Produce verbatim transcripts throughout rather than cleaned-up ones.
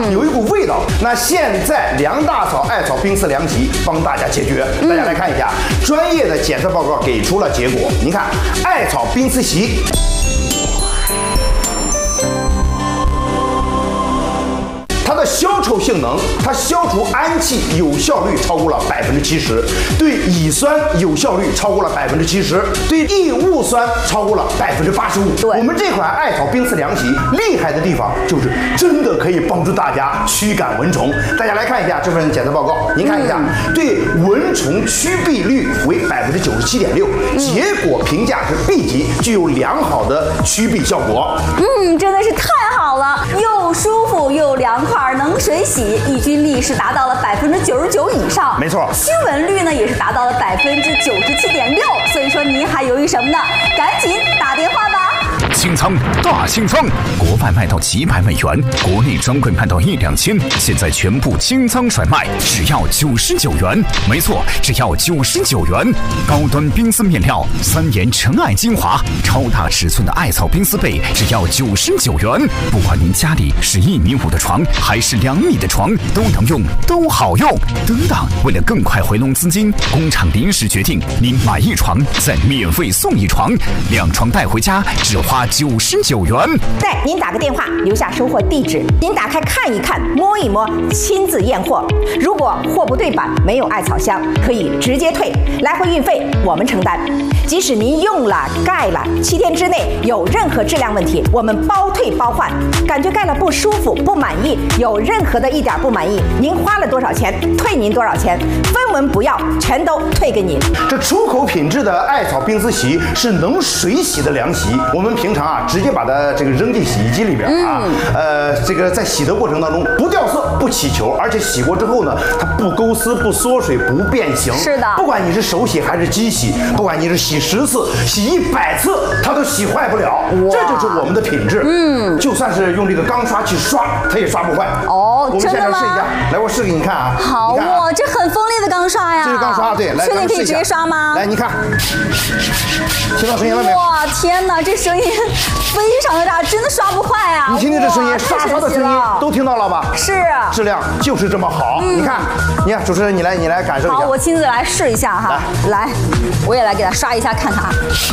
嗯，有一股味道。那现在梁大嫂艾草冰丝凉席帮大家解决。大家来看一下，专业的检测报告给出了结果。您看，艾草冰丝席。它的消臭性能，它消除氨气有效率超过了百分之七十，对乙酸有效率超过了百分之七十，对异物酸超过了百分之八十五。我们这款艾草冰丝凉席厉害的地方就是真的可以帮助大家驱赶蚊虫。大家来看一下这份检测报告，您看一下，嗯、对蚊虫驱避率为百分之九十七点六，结果评价是 B 级，具有良好的驱避效果。 嗯，真的是太好了，又舒服又凉快。能水洗，抑菌力是达到了百分之九十九以上， 没错， 驱蚊率呢也是达到了百分之九十七点六，所以说您还犹豫什么呢？赶紧打电话吧！ 清仓大清仓，国外卖到几百美元，国内专柜卖到一两千，现在全部清仓甩卖，只要九十九元。没错，只要九十九元。高端冰丝面料，三研尘艾精华，超大尺寸的艾草冰丝被，只要九十九元。不管您家里是一米五的床还是两米的床，都能用，都好用。等等，为了更快回笼资金，工厂临时决定，您买一床再免费送一床，两床带回家只花九十九元。 对，您打个电话，留下收货地址，您打开看一看，摸一摸，亲自验货。如果货不对版，没有艾草香，可以直接退，来回运费我们承担。即使您用了盖了，七天之内有任何质量问题，我们包退包换。感觉盖了不舒服、不满意，有任何的一点不满意，您花了多少钱，退您多少钱，分文不要，全都退给您。 这出口品质的艾草冰丝席是能水洗的凉席，我们平常啊直接把它这个扔进洗衣机里边啊，嗯、呃，这个在洗的过程当中不掉色、不起球，而且洗过之后呢，它不勾丝、不缩水、不变形。 是的， 不管你是手洗还是机洗，不管你是洗十次、洗一百次，它都洗坏不了。这就是我们的品质。嗯，就算是用这个钢刷去刷，它也刷不坏。 哦， 我们现在试一下，来，我试给你看啊。 好哦，这很锋利的钢刷呀。 这是钢刷，对，来， 确定可以直接刷吗？ 来，你看，听到声音了没有？ 哇，天哪，这声音非常的大，真的刷不坏啊！ 你听听这声音，刷刷的声音都听到了吧？ 是， 质量就是这么好。嗯、你看，你看，主持人，你来，你来感受一下。 好，我亲自来试一下哈。来，来我也来给它刷一下，看看啊。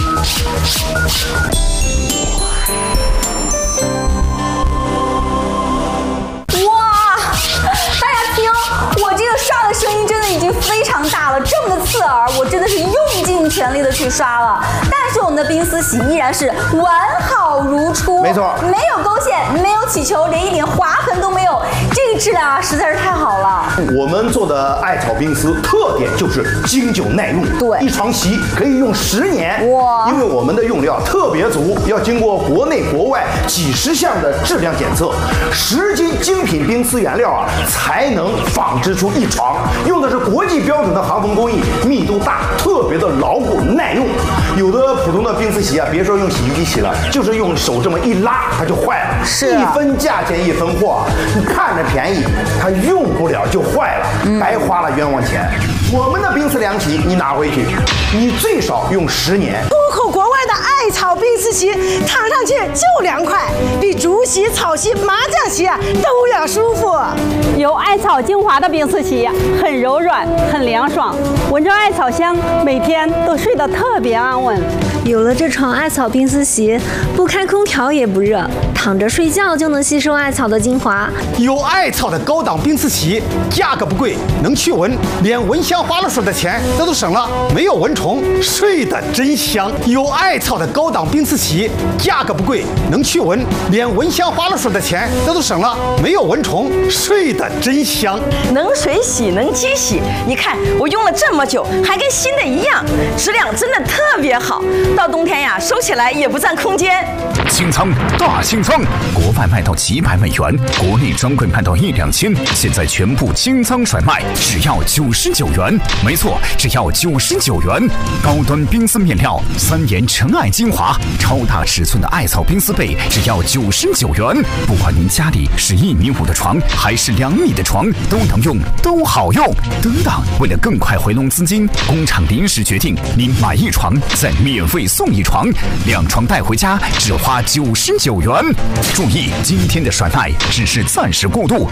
我这个刷的声音真的已经非常大了，这么的刺耳，我真的是用尽全力的去刷了，但是我们的冰丝席依然是完好如初， 没错， 没有勾线，没有起球，连一点划痕都没有，这个质量啊实在是太好了。 我们做的艾草冰丝特点就是经久耐用， 对， 一床席可以用十年。哇，因为我们的用料特别足，要经过国内国外几十项的质量检测，十斤精品冰丝原料啊才能纺织出一床，用的是国际标准的航缝工艺，密度大，特别的牢固耐用。有的普通的冰丝席啊，别说用洗衣机洗了，就是用手这么一拉，它就坏了。 是、 啊，一分价钱一分货，你看着便宜，它用不了就坏了，嗯、白花了冤枉钱。我们的冰丝凉席，你拿回去，你最少用十年。 出口国外的艾草冰丝席，躺上去就凉快，比竹席、草席、麻将席啊都要舒服。 有艾草精华的冰丝席，很柔软，很凉爽，闻着艾草香，每天都睡得特别安稳。 有了这床艾草冰丝席，不开空调也不热，躺着睡觉就能吸收艾草的精华。 有艾草的高档冰丝席，价格不贵，能驱蚊，连蚊香花露水的钱那都省了，没有蚊虫，睡得真香。有艾草的高档冰丝席，价格不贵，能驱蚊，连蚊香花露水的钱那都省了，没有蚊虫，睡得真香。 能水洗，能机洗，你看我用了这么久，还跟新的一样，质量真的特别好。到冬天呀，收起来也不占空间。 清仓大清仓，国外卖到几百美元，国内专柜卖到一两千，现在全部清仓甩卖，只要九十九元。没错，只要九十九元。高端冰丝面料，三研尘艾精华，超大尺寸的艾草冰丝被，只要九十九元。不管您家里是一米五的床还是两米的床，都能用，都好用。等等，为了更快回笼资金，工厂临时决定，您买一床再免费送一床，两床带回家只花九十九元。注意，今天的甩卖只是暂时过渡，